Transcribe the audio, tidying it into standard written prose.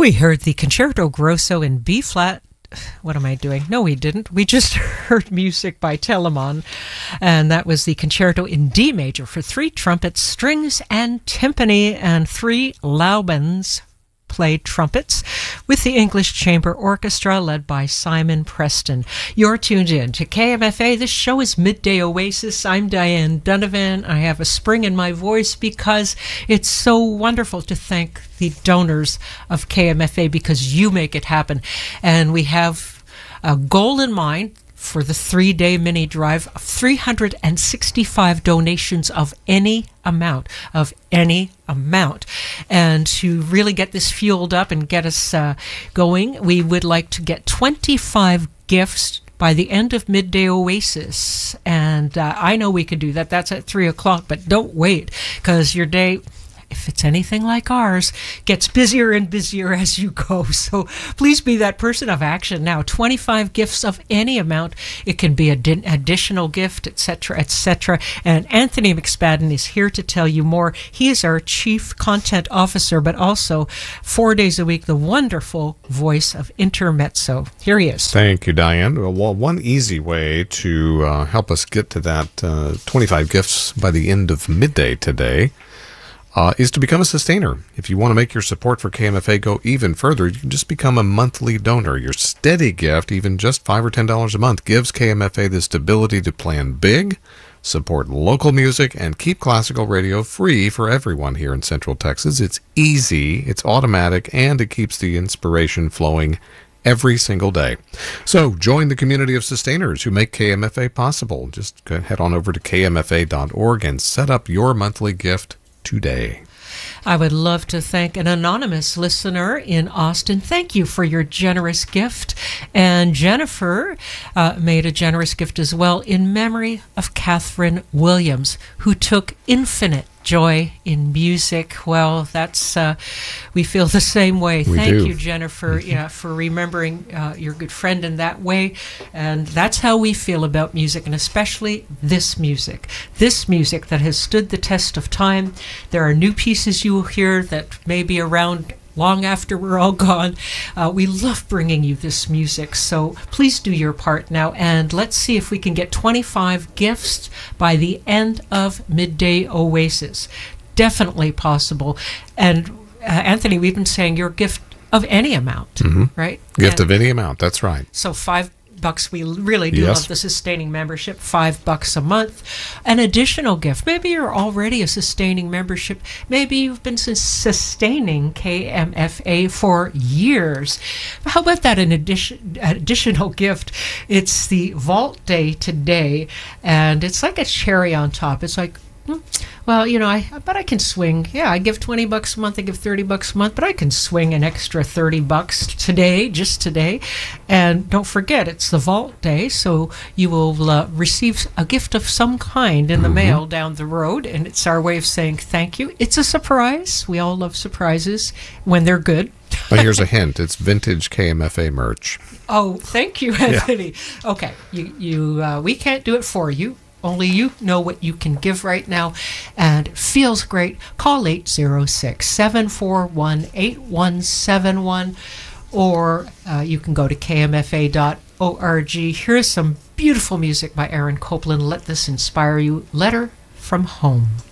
We heard the Concerto Grosso in B flat. What am I doing? No, we didn't. We just heard music by Telemann, and that was the Concerto in D major for 3 trumpets, strings, and timpani, and 3 Laubens played trumpets with the English Chamber Orchestra led by Simon Preston. You're tuned in to KMFA. This show is Midday Oasis. I'm Diane Donovan. I have a spring in my voice because it's so wonderful to thank the donors of KMFA because you make it happen. And we have a goal in mind for the 3-day mini drive of 365 donations of any amount. And to really get this fueled up and get us going, we would like to get 25 gifts by the end of Midday Oasis. And I know we could do that. That's at 3 o'clock, but don't wait, because your day, if it's anything like ours, gets busier and busier as you go. So please be that person of action now. 25 gifts of any amount. It can be an additional gift, etc., etc. And Anthony McSpadden is here to tell you more. He is our Chief Content Officer, but also 4 days a week, the wonderful voice of Intermezzo. Here he is. Thank you, Diane. Well, one easy way to help us get to that 25 gifts by the end of midday today is to become a sustainer. If you want to make your support for KMFA go even further, you can just become a monthly donor. Your steady gift, even just $5 or $10 a month, gives KMFA the stability to plan big, support local music, and keep classical radio free for everyone here in Central Texas. It's easy, it's automatic, and it keeps the inspiration flowing every single day. So join the community of sustainers who make KMFA possible. Just head on over to kmfa.org and set up your monthly gift today. I would love to thank an anonymous listener in Austin. Thank you for your generous gift. And Jennifer made a generous gift as well in memory of Catherine Williams, who took infinite joy in music. Well, that's we feel the same way. Thank you, Jennifer, for remembering your good friend in that way. And that's how we feel about music, and especially this music that has stood the test of time. There are new pieces you will hear that may be around long after we're all gone. We love bringing you this music, so please do your part now, and let's see if we can get 25 gifts by the end of Midday Oasis. Definitely possible. And Anthony, we've been saying your gift of any amount, right? Gift of any amount, that's right. So $5. We really do love the sustaining membership. $5 a month. An additional gift. Maybe you're already a sustaining membership. Maybe you've been sustaining KMFA for years. How about that? An additional gift. It's the Vault Day today, and it's like a cherry on top. It's like, well, I bet I can swing. Yeah, I give $20 a month, I give $30 a month, but I can swing an extra $30 today, just today. And don't forget, it's the Vault Day, so you will receive a gift of some kind in the mail down the road, and it's our way of saying thank you. It's a surprise. We all love surprises when they're good. But here's a hint. It's vintage KMFA merch. Oh, thank you, Anthony. Yeah. Okay, we can't do it for you. Only you know what you can give right now, and it feels great. Call 806-741-8171, or you can go to kmfa.org. Here's some beautiful music by Aaron Copland. Let this inspire you. Letter from Home.